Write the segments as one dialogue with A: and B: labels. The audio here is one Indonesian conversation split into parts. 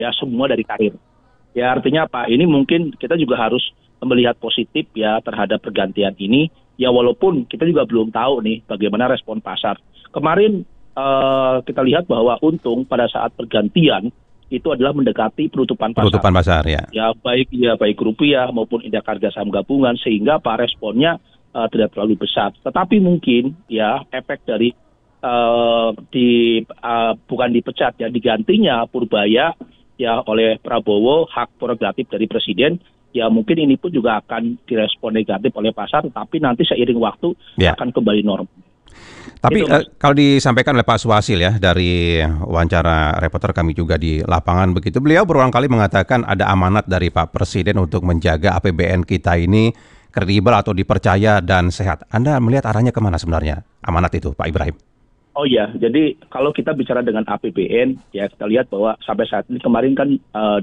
A: ya semua dari karir. Ya artinya apa? Ini mungkin kita juga harus melihat positif ya terhadap pergantian ini. Ya walaupun kita juga belum tahu nih bagaimana respon pasar. Kemarin kita lihat bahwa untung pada saat pergantian itu adalah mendekati penutupan pasar.
B: Penutupan pasar ya.
A: Ya baik rupiah maupun indeks harga saham gabungan sehingga responnya tidak terlalu besar. Tetapi mungkin ya efek dari bukan dipecat ya digantinya Purbaya ya oleh Prabowo, hak prerogatif dari presiden. Ya mungkin ini pun juga akan direspon negatif oleh pasar, tapi nanti seiring waktu akan kembali normal.
B: Tapi kalau disampaikan oleh Pak Suhasil ya dari wawancara reporter kami juga di lapangan begitu, beliau berulang kali mengatakan ada amanat dari Pak Presiden untuk menjaga APBN kita ini kredibel atau dipercaya dan sehat. Anda melihat arahnya kemana sebenarnya amanat itu, Pak Ibrahim?
A: Oh iya, jadi kalau kita bicara dengan APBN, ya kita lihat bahwa sampai saat ini kemarin kan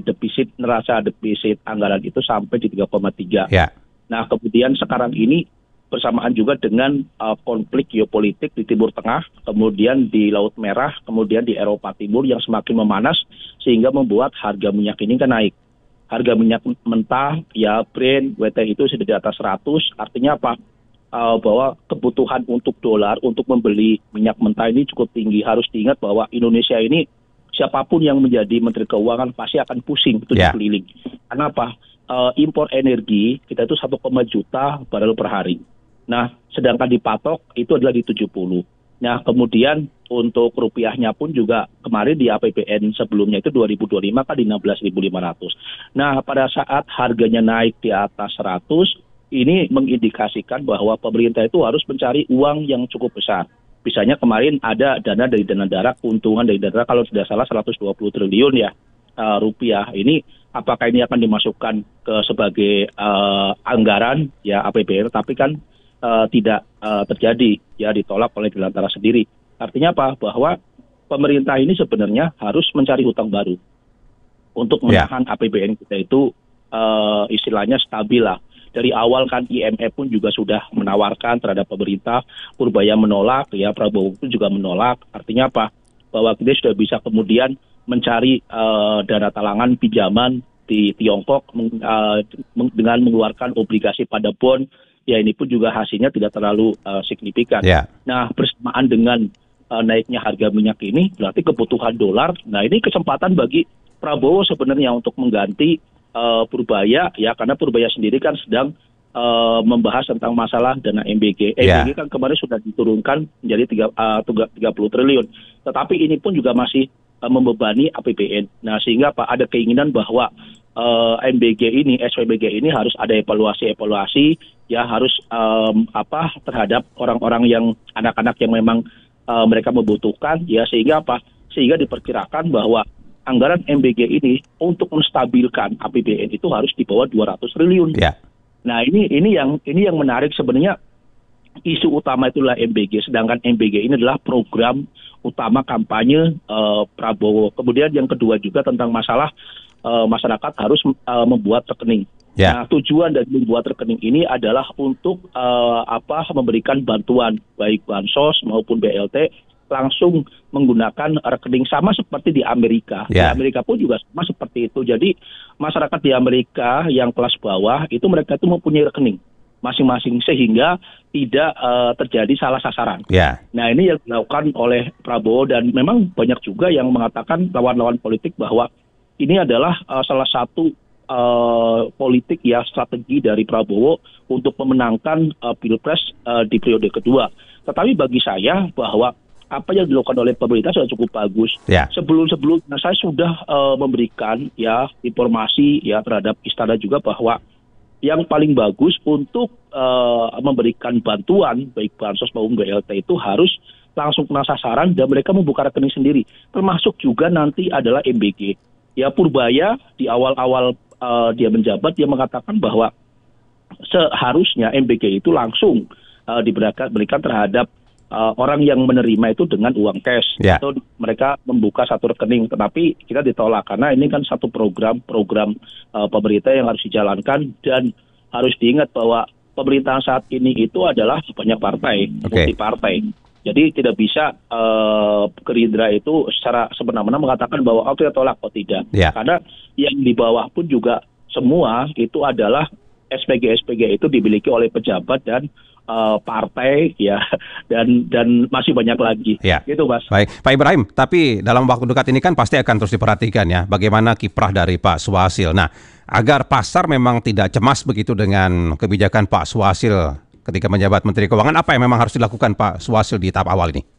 A: neraca defisit anggaran itu sampai di 3,3.
B: Ya.
A: Nah kemudian sekarang ini bersamaan juga dengan konflik geopolitik di Timur Tengah, kemudian di Laut Merah, kemudian di Eropa Timur yang semakin memanas sehingga membuat harga minyak ini kan naik. Harga minyak mentah, ya Brent, WTI itu sudah di atas 100, artinya apa? Bahwa kebutuhan untuk dolar untuk membeli minyak mentah ini cukup tinggi. Harus diingat bahwa Indonesia ini siapapun yang menjadi Menteri Keuangan pasti akan pusing keliling. Karena apa? Impor energi kita itu 1, juta barel per hari. Nah, sedangkan dipatok itu adalah di 70. Nah, kemudian untuk rupiahnya pun juga kemarin di APBN sebelumnya itu 2025 kan di 16.500. Nah, pada saat harganya naik di atas 100, ini mengindikasikan bahwa pemerintah itu harus mencari uang yang cukup besar. Misalnya kemarin ada dana dari dana darat, keuntungan dari dana darat kalau tidak salah 120 triliun ya rupiah. Ini apakah ini akan dimasukkan ke sebagai anggaran ya APBN, tapi kan tidak terjadi ya ditolak oleh Dirgantara sendiri. Artinya apa? Bahwa pemerintah ini sebenarnya harus mencari hutang baru untuk menahan APBN kita itu istilahnya stabil lah. Dari awal kan IMF pun juga sudah menawarkan terhadap pemerintah, Purbaya menolak, ya Prabowo pun juga menolak. Artinya apa? Bahwa kita sudah bisa kemudian mencari dana talangan pinjaman di Tiongkok dengan mengeluarkan obligasi pada bond. Ya ini pun juga hasilnya tidak terlalu signifikan. Nah bersamaan dengan naiknya harga minyak ini berarti kebutuhan dolar. Nah ini kesempatan bagi Prabowo sebenarnya untuk mengganti Purbaya ya karena Purbaya sendiri kan sedang membahas tentang masalah dana MBG. MBG kan kemarin sudah diturunkan menjadi 30 triliun. Tetapi ini pun juga masih membebani APBN. Nah sehingga ada keinginan bahwa MBG ini, SPBG ini harus ada evaluasi ya harus terhadap orang-orang yang anak-anak yang memang mereka membutuhkan ya sehingga sehingga diperkirakan bahwa anggaran MBG ini untuk menstabilkan APBN itu harus di bawah 200 triliun. Nah ini yang menarik sebenarnya. Isu utama itulah MBG, sedangkan MBG ini adalah program utama kampanye Prabowo. Kemudian yang kedua juga tentang masalah masyarakat harus membuat rekening. Nah, tujuan dari membuat rekening ini adalah untuk memberikan bantuan baik bansos maupun BLT langsung menggunakan rekening sama seperti di Amerika. Di Amerika pun juga sama seperti itu. Jadi masyarakat di Amerika yang kelas bawah itu mereka itu mempunyai rekening masing-masing sehingga tidak terjadi salah sasaran. Nah ini yang dilakukan oleh Prabowo dan memang banyak juga yang mengatakan lawan-lawan politik bahwa ini adalah salah satu politik ya strategi dari Prabowo untuk memenangkan Pilpres di periode kedua. Tetapi bagi saya bahwa apa yang dilakukan oleh pemerintah sudah cukup bagus. Sebelum-sebelumnya saya sudah memberikan ya informasi ya terhadap istana juga bahwa yang paling bagus untuk memberikan bantuan baik bansos maupun BLT itu harus langsung kena sasaran dan mereka membuka rekening sendiri. Termasuk juga nanti adalah MBG. Ya Purbaya di awal-awal dia menjabat dia mengatakan bahwa seharusnya MBG itu langsung diberikan terhadap orang yang menerima itu dengan uang cash. Atau mereka membuka satu rekening, tetapi kita ditolak karena ini kan satu program pemerintah yang harus dijalankan dan harus diingat bahwa pemerintahan saat ini itu adalah banyak partai, multi partai. Jadi tidak bisa Gerindra itu secara semena-mena mengatakan bahwa kita tolak, tidak. Karena yang di bawah pun juga semua itu adalah SPG itu dimiliki oleh pejabat dan partai dan masih banyak lagi. Gitu, Mas.
B: Baik, Pak Ibrahim, tapi dalam waktu dekat ini kan pasti akan terus diperhatikan ya bagaimana kiprah dari Pak Suhasil. Nah, agar pasar memang tidak cemas begitu dengan kebijakan Pak Suhasil ketika menjabat Menteri Keuangan, apa yang memang harus dilakukan Pak Suhasil di tahap awal ini?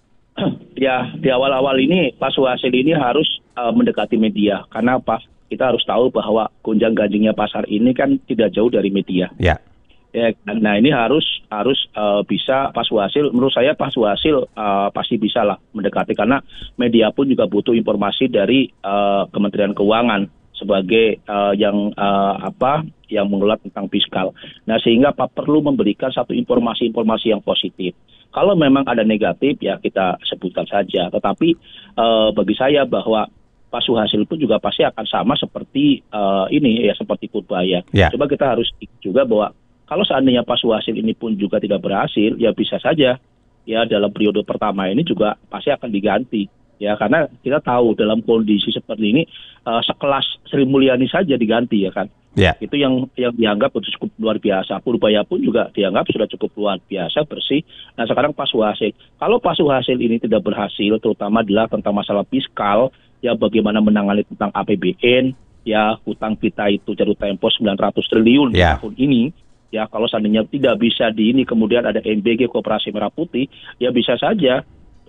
A: Ya, di awal-awal ini Pak Suhasil ini harus mendekati media. Karena apa? Kita harus tahu bahwa gonjang-ganjingnya pasar ini kan tidak jauh dari media. Nah, ini harus bisa Pak Suhasil. Menurut saya Pak Suhasil pasti bisa lah mendekati, karena media pun juga butuh informasi dari Kementerian Keuangan sebagai yang mengelola tentang fiskal. Nah, sehingga Pak perlu memberikan satu informasi yang positif. Kalau memang ada negatif ya kita sebutkan saja. Tetapi bagi saya bahwa Pak Suhasil pun juga pasti akan sama seperti seperti Purbaya. Coba kita harus juga bahwa kalau seandainya Pak Suhasil ini pun juga tidak berhasil, ya bisa saja ya dalam periode pertama ini juga pasti akan diganti. Ya, karena kita tahu dalam kondisi seperti ini sekelas Sri Mulyani saja diganti ya kan. Itu yang dianggap cukup luar biasa. Purbaya pun juga dianggap sudah cukup luar biasa, bersih. Nah, sekarang Pak Suhasil. Kalau Pak Suhasil ini tidak berhasil, terutama adalah tentang masalah fiskal, ya bagaimana menangani tentang APBN, ya hutang kita itu jatuh tempo 900 triliun tahun ini. Ya, kalau seandainya tidak bisa kemudian ada MBG Koperasi Merah Putih, ya bisa saja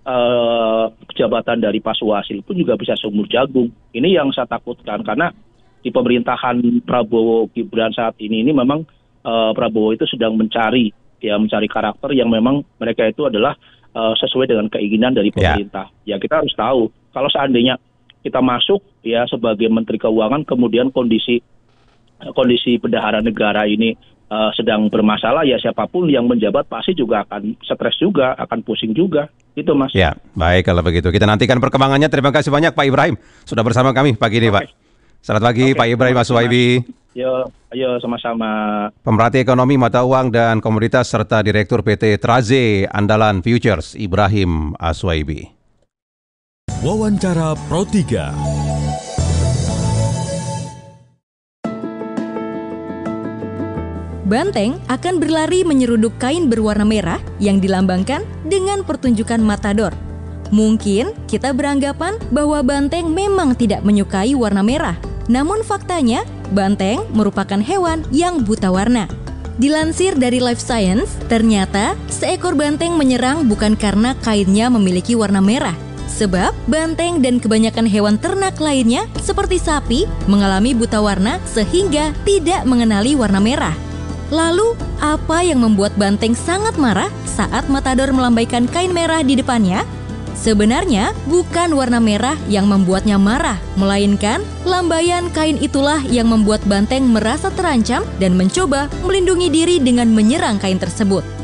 A: jabatan dari Pak Suhasil pun juga bisa seumur jagung. Ini yang saya takutkan, karena di pemerintahan Prabowo Gibran saat ini memang Prabowo itu sedang mencari karakter yang memang mereka itu adalah sesuai dengan keinginan dari pemerintah. Ya, kita harus tahu kalau seandainya kita masuk ya sebagai Menteri Keuangan, kemudian kondisi bendahara negara ini sedang bermasalah, ya siapapun yang menjabat pasti juga akan stres juga, akan pusing juga. Itu, Mas.
B: Ya, baik kalau begitu. Kita nantikan perkembangannya. Terima kasih banyak Pak Ibrahim sudah bersama kami pagi ini, Pak. Selamat pagi Pak Ibrahim Aswaibi.
A: Ayo sama-sama.
B: Pemerhati ekonomi, mata uang dan komoditas serta Direktur PT Traze Andalan Futures Ibrahim Aswaibi.
C: Wawancara Pro 3.
D: Banteng akan berlari menyeruduk kain berwarna merah yang dilambangkan dengan pertunjukan matador. Mungkin kita beranggapan bahwa banteng memang tidak menyukai warna merah. Namun faktanya, banteng merupakan hewan yang buta warna. Dilansir dari Life Science, ternyata seekor banteng menyerang bukan karena kainnya memiliki warna merah. Sebab banteng dan kebanyakan hewan ternak lainnya seperti sapi mengalami buta warna sehingga tidak mengenali warna merah. Lalu, apa yang membuat banteng sangat marah saat matador melambaikan kain merah di depannya? Sebenarnya, bukan warna merah yang membuatnya marah, melainkan lambaian kain itulah yang membuat banteng merasa terancam dan mencoba melindungi diri dengan menyerang kain tersebut.